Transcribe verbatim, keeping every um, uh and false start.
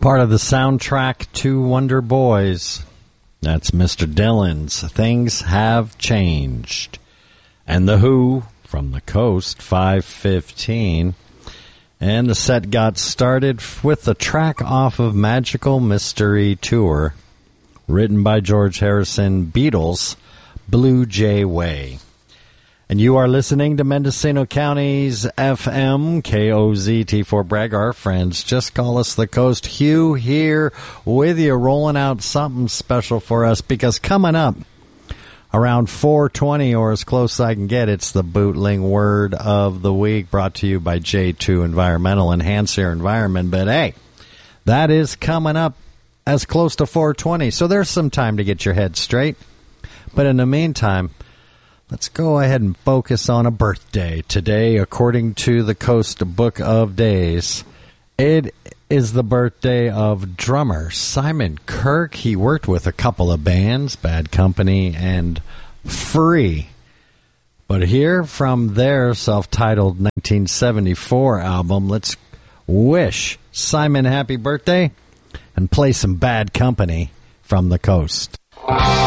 Part of the soundtrack to Wonder Boys. That's Mister Dylan's Things Have Changed. And The Who from the Coast, five fifteen. And the set got started with the track off of Magical Mystery Tour, written by George Harrison, Beatles, Blue Jay Way. And you are listening to Mendocino County's F M, K O Z T for Bragg. Our friends, just call us the Coast. Hugh here with you, rolling out something special for us, because coming up around four twenty, or as close as I can get, it's the Bootling Word of the Week, brought to you by J two Environmental. Enhance your environment. But hey, that is coming up as close to four twenty, so there's some time to get your head straight. But in the meantime, let's go ahead and focus on a birthday. Today, according to the Coast Book of Days, it is the birthday of drummer Simon Kirke. He worked with a couple of bands, Bad Company and Free. But here, from their self-titled nineteen seventy-four album, let's wish Simon happy birthday and play some Bad Company from the Coast.